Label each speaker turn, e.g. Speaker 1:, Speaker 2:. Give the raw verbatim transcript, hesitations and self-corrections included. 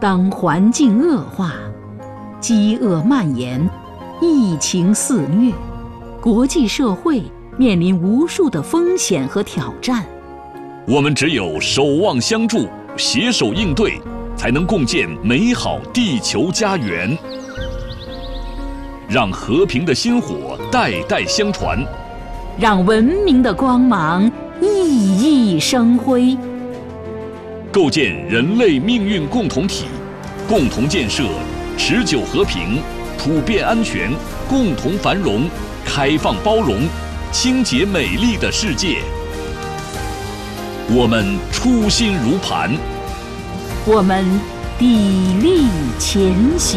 Speaker 1: 当环境恶化，饥饿蔓延，疫情肆虐，国际社会面临无数的风险和挑战。
Speaker 2: 我们只有守望相助，携手应对，才能共建美好地球家园。让和平的薪火代代相传，
Speaker 1: 让文明的光芒熠熠生辉。
Speaker 2: 构建人类命运共同体，共同建设持久和平、普遍安全、共同繁荣、开放包容、清洁美丽的世界。我们初心如磐，
Speaker 1: 我们砥砺前行。